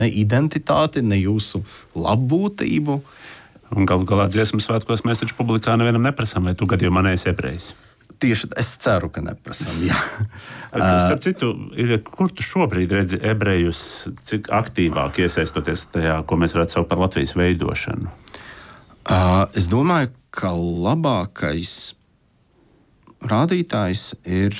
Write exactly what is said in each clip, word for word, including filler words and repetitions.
ne identitāti, ne jūsu labbūtību. Un galu galā dziesmu svētkos mēs taču publikā nevienam neprasām, vai tu gadījumā neesi ebrejs. Tieši es ceru, ka neprasām, jā. Starp citu, kur tu šobrīd redzi ebrejus, cik aktīvāk iesaistoties tajā, ko mēs varētu saukt par Latvijas veidošanu? Uh, es domāju, ka labākais rādītājs ir,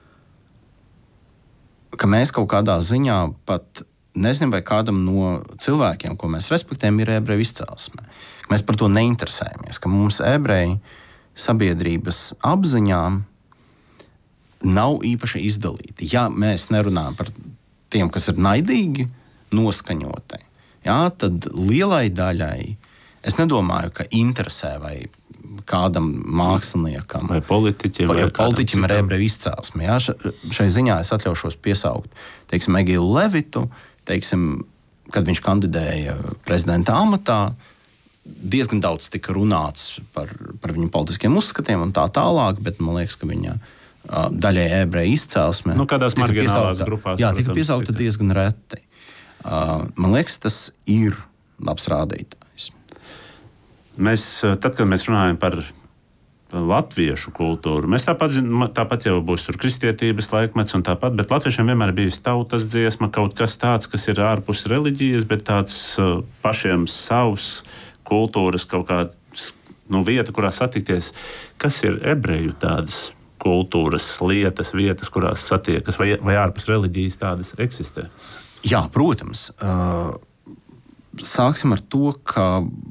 ka mēs kaut kādā ziņā pat nezinu, vai kādam no cilvēkiem, ko mēs respektējam, ir ebreju izcelsme. Mēs par to neinteresējamies, ka mums ebreji sabiedrības apziņā nav īpaši izdalīti. Ja mēs nerunājam par tiem, kas ir naidīgi noskaņoti, jā, tad lielai daļai es nedomāju, ka interesē vai kādam māksliniekam vai politiķim, vai politiķim ir ebreju izcelsme. Jā, šai ziņā es atļaušos piesaukt, teiksim, Egilu Levitu, teiksim, kad viņš kandidēja prezidenta amatā, diezgan daudz tika runāts par, par viņu politiskiem uzskatiem un tā tālāk, bet man liekas, ka viņa uh, daļai ebreju izcelsme nu, kādās marginālās grupās. Jā, tika piesaukta diezgan reti. Uh, man liekas, tas ir labs rādītājs. Mēs, tad, kad mēs runājam par latviešu kultūru, mēs tāpat, tāpat jau būs tur kristietības laikmets un tāpat, bet latviešiem vienmēr ir bijusi tautas dziesma, kaut kas tāds, kas ir ārpus reliģijas, bet tāds uh, pašiem savs kultūras kaut kāda nu, vieta, kurā satikties. Kas ir ebreju tādas kultūras lietas, vietas, kurās satiekas, vai, vai ārpus reliģijas tādas eksistē? Jā, protams. Uh, sāksim ar to, ka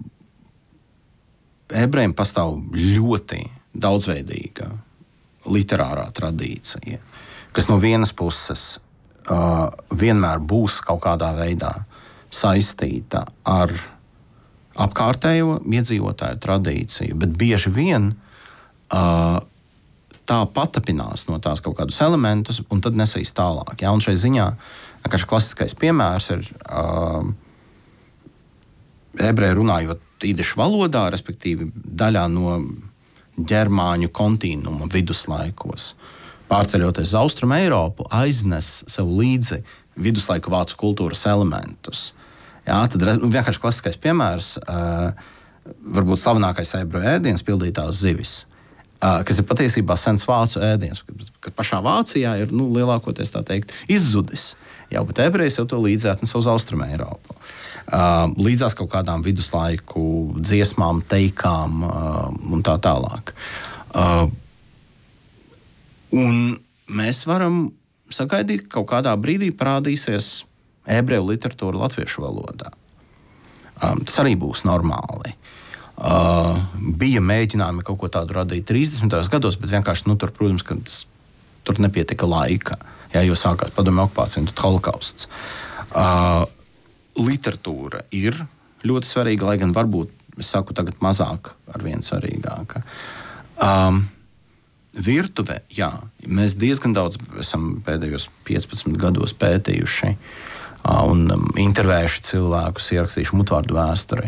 ebrejiem pastāv ļoti daudzveidīga literārā tradīcija, kas no vienas puses uh, vienmēr būs kaut kādā veidā saistīta ar apkārtējo iedzīvotāju tradīciju, bet bieži vien uh, tā patapinās no tās kaut kādus elementus un tad nesīs tālāk. Ja? Un šai ziņā kāds klasiskais piemērs ir uh, ebreju runājot īdešu valodā, respektīvi daļā no ģermāņu kontinuma viduslaikos. Pārceļoties uz Austrumu Eiropu, aiznes sev līdzi viduslaiku vācu kultūras elementus. Jā, tad vienkārši klasiskais piemērs, uh, varbūt slavenākais ebreju ēdiens pildītās zivis, uh, kas ir patiesībā sens vācu ēdiens, kad pašā Vācijā ir nu, lielākoties tā teikt izzudis. Jā, bet ebrejs jau to līdzi atnes uz Austrumu Eiropu. Uh, līdzās kaut kādām viduslaiku dziesmām, teikām uh, un tā tālāk. Uh, un mēs varam sagaidīt, ka kaut kādā brīdī parādīsies ebreju literatūra latviešu valodā. Um, tas arī būs normāli. Uh, bija mēģinājumi kaut ko tādu radīt trīsdesmitajos gados, bet vienkārši, nu, tur, protams, ka tas, tur nepietika laika, jā, jo sākās padomju okupācija un tad holokausts. Uh, literatūra ir ļoti svarīga, lai gan varbūt, es saku tagad mazāk ar vien svarīgāka. Um, virtuve, jā, mēs diezgan daudz esam pēdējos piecpadsmit gados pētījuši un um, intervējuši cilvēkus, ierakstījuši mutvārdu vēsturi.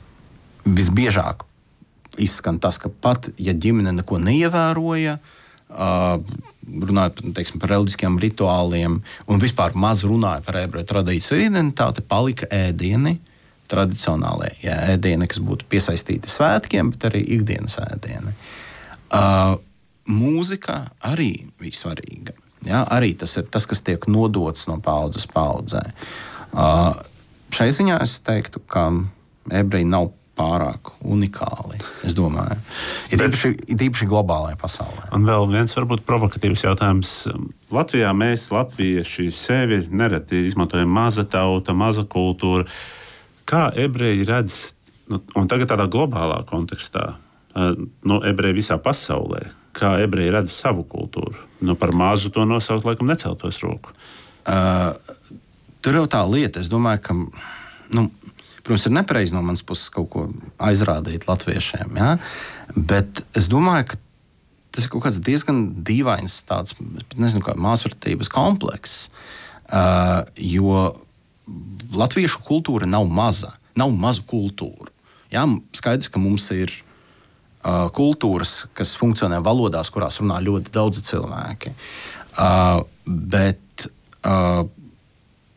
Visbiežāk izskan tas, ka pat, ja ģimene neko neievēroja, uh, runājot teiksim, par reliģiskiem rituāliem un vispār maz runāja par ebreju tradīciju identitāti, palika ēdieni, tradicionālie jā, ēdieni, kas būtu piesaistīti svētkiem, bet arī ikdienas ēdieni. Uh, mūzika arī bija svarīga. Ja, arī tas ir tas, kas tiek nodots no paaudzes paaudzē. Uh, šai ziņā es teiktu, ka ebreji nav pārāk unikāli, es domāju. Ir īpaši, ir īpaši globālajā pasaulē. Un vēl viens varbūt provokatīvs jautājums. Latvijā mēs, latvieši, sevi nereti izmantojam maza tauta, maza kultūra. Kā ebreji redz, nu, un tagad tādā globālā kontekstā, nu, ebreji visā pasaulē, kā ebreji redz savu kultūru? Nu, par mazu to nosaukt, laikam neceltos roku. Uh, tur jau tā lieta, es domāju, ka, nu, protams, ir nepareizi no manas puses kaut ko aizrādīt latviešiem, ja? Bet es domāju, ka tas ir kaut kāds diezgan dīvains tāds, nezinu, kā māsvērtības komplekss, uh, jo latviešu kultūra nav maza, nav mazu kultūru. Ja? Skaidrs, ka mums ir Uh, kultūras, kas funkcionē valodās, kurās runā ļoti daudzi cilvēki. Uh, bet uh,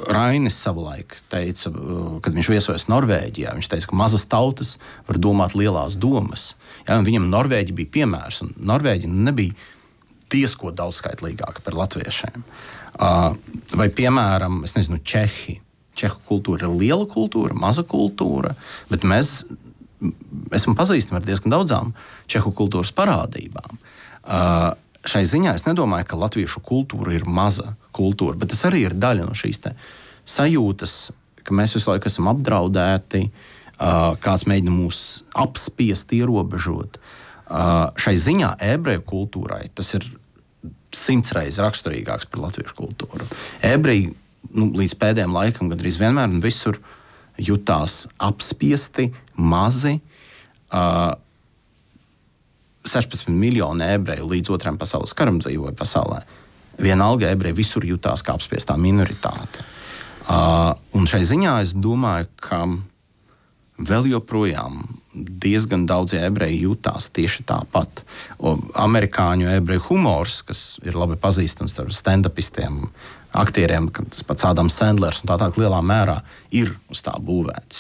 Rainis savulaik teica, kad viņš viesojas Norvēģijā, viņš teica, ka mazas tautas var domāt lielās domas. Ja, viņam Norvēģi bija piemērs, un Norvēģi nebija diezko daudzskaitlīgāka par latviešiem. Uh, vai, piemēram, es nezinu, Čehi. Čehu kultūra ir liela kultūra, maza kultūra, bet mēs esam pazīstami ar diezgan daudzām čehu kultūras parādībām. Uh, šai ziņā es nedomāju, ka latviešu kultūra ir maza kultūra, bet tas arī ir daļa no šīs te sajūtas, ka mēs visu laiku esam apdraudēti, uh, kāds mēģina mūs apspiest, ierobežot. Uh, šai ziņā ebreju kultūrai tas ir simts reizes raksturīgāks par latviešu kultūru. Ebreji nu, līdz pēdējiem laikam gandrīz vienmēr un visur jutās apspiesti, mazi. Uh, sešpadsmit miljoni ebreju līdz otrajam pasaules karam dzīvoja pasaulē. Vienalga ebreji visur jutās kā apspiestā minoritāte. Uh, un šai ziņā es domāju, ka vēl joprojām diezgan daudzi ebreji jutās tieši tāpat. O, amerikāņu ebreju humors, kas ir labi pazīstams ar stand-upistiem, aktieriem, tas pats Ādams Sandlers un tā tā lielā mērā ir uz tā būvēts.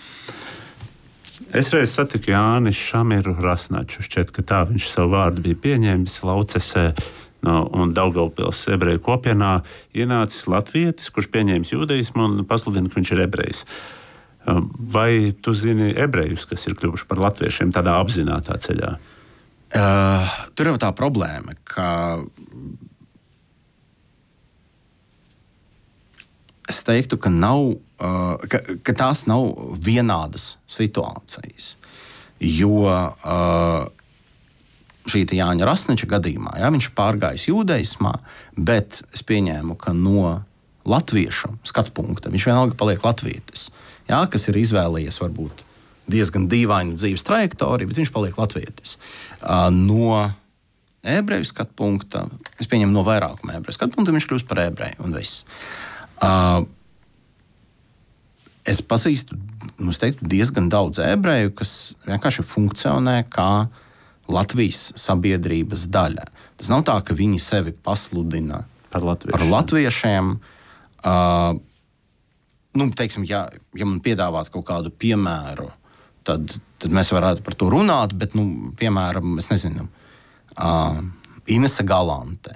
Es reiz satiku Jāni Šamiru Rasnaču. Šķiet, ka tā viņš savu vārdu bija pieņēmis Laucesē no, un Daugavpils ebreju kopienā ienācis latvietis, kurš pieņēmis jūdaismu un pasludina, ka viņš ir ebrejs. Vai tu zini ebrejus, kas ir kļuvuši par latviešiem tādā apzinātā ceļā? Uh, tur jau tā problēma, ka es teiktu, ka, nav, uh, ka, ka tās nav vienādas situācijas. Jo uh, šī Jāņa Rasnača gadījumā, jā, viņš pārgājis jūdaismā, bet es pieņēmu, ka no latviešu skatu punkta viņš vienalga paliek latvietis. Jā, kas ir izvēlējies varbūt diezgan dīvainu dzīves trajektoriju, bet viņš paliek latvietis. Uh, no ebreju skatu punkta, es pieņemu no vairākuma ebreju skatu punkta, viņš kļūst par ebreju un viss. Uh, es pazīstu, nu, es teiktu, diezgan daudz ebreju, kas vienkārši funkcionē kā Latvijas sabiedrības daļa. Tas nav tā, ka viņi sevi pasludina par latviešiem. Par latviešiem. Uh, nu, teiksim, ja, ja man piedāvātu kaut kādu piemēru, tad, tad mēs varētu par to runāt, bet, nu, piemēram, es nezinu, uh, Inese Galante.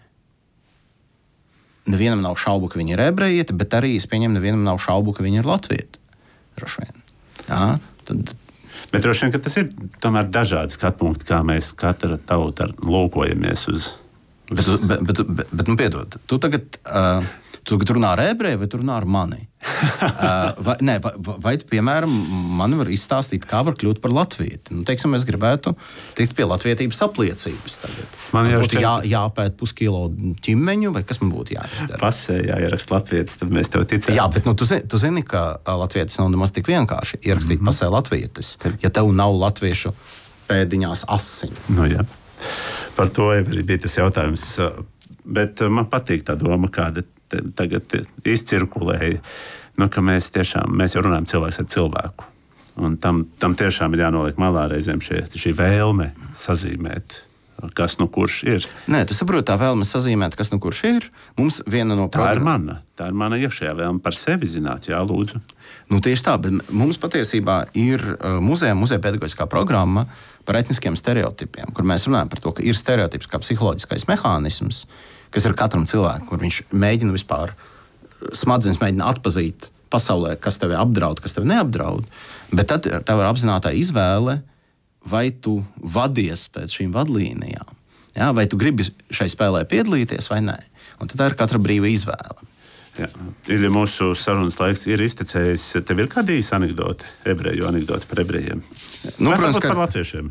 Nevienam nav šaubu, ka viņa ir ebrejiete, bet arī, es pieņemu, nevienam nav šaubu, ka viņa ir latviete. Droši vien. Jā, tad... Bet droši vien, ka tas ir tomēr dažādi skatpunkti, kā mēs katra tauta lūkojamies uz... Bet, bet, bet, bet, bet nu piedod, tu tagad... Uh, Tu tagad runā ar ebreju vai tu runā ar mani? uh, vai, ne, vai, vai tu, piemēram, man var izstāstīt, kā var kļūt par latvieti? Nu, teiksim, es gribētu tikt pie latvietības apliecības tagad. Man jau būtu jā, jāpēt puskilo ķimeņu, vai kas man būtu jāizdara? Pasē jāierakst latvietis, tad mēs tev ticam. Jā, bet nu, tu, zini, tu zini, ka latvietis nav nemaz tik vienkārši ierakstīt mm-hmm. pasē latvietis, ja tev nav latviešu pēdiņās asiņu. Nu, jā. Par to arī bija tas jautājums. Bet man patīk tā doma, kāda tagad izcirkulēja, nu, ka mēs tiešām, mēs jau runājam cilvēks ar cilvēku. Un tam, tam tiešām ir jānoliek malā reizēm šie, šī vēlme sazīmēt, kas nu kurš ir. Nē, tu saproti, tā vēlme sazīmēt, kas nu kurš ir. Mums viena no tā program... ir mana, tā ir mana iekšējā vēlme par sevi zināt, jā, lūdzu. Nu, tieši tā, bet mums patiesībā ir uh, muzeja, muzeja pedagoģiskā programma par etniskiem stereotipiem, kur mēs runājam par to, ka ir stereotips kā psiholoģiskais mehānisms, kas ir katram cilvēkam, kur viņš mēģina vispār, smadzenes mēģina atpazīt pasaulē, kas tevi apdraud, kas tevi neapdraud, bet tad tev ir apzinātā izvēle, vai tu vadies pēc šīm vadlīnijām, jā? Vai tu gribi šai spēlē piedalīties vai nē. Un tad tā ir katra brīva izvēle. Jā. Ja mūsu sarunas laiks ir iztecējis, tev ir kāda īsa anekdote, ebreju anekdote par ebrejiem? Nu, vai protams, ka... par latviešiem?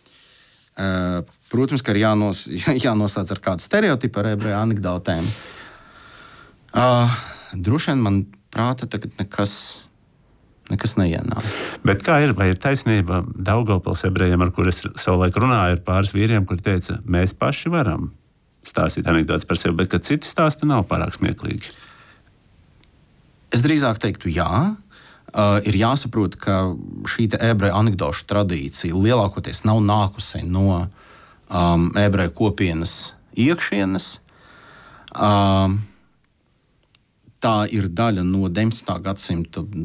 Uh, protams, ka ir jānos, jānoslēdz ar kādu stereotipu ar ebreju anekdotēm. Uh, droši vien man prāta tagad nekas, nekas neienāk. Bet kā ir? Vai ir taisnība Daugavpils ebrejiem, ar kuriem es savulaik runāju, ar pāris vīriem, kuri teica, mēs paši varam stāstīt anekdotes par sevi, bet kad citi stāsta nav pārāk smieklīgi? Es drīzāk teiktu jā. Uh, ir jāsaprot, ka šī ebreju anekdošu tradīcija lielākoties nav nākusi no um, ebreju kopienas iekšienes. Um, tā ir daļa no deviņdesmitā gadsimta